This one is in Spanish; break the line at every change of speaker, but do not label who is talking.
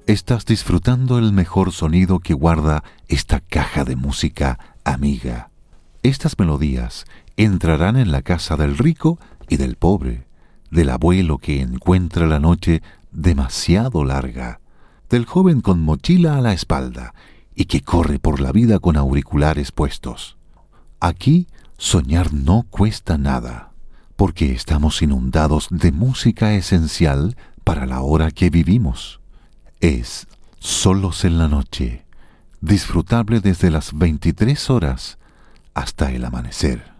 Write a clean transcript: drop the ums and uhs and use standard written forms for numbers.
Estás disfrutando el mejor sonido que guarda esta caja de música amiga. Estas melodías entrarán en la casa del rico y del pobre, del abuelo que encuentra la noche demasiado larga, del joven con mochila a la espalda y que corre por la vida con auriculares puestos. Aquí soñar no cuesta nada, porque estamos inundados de música esencial para la hora que vivimos. Es Solos en la Noche, disfrutable desde las 23 horas hasta el amanecer.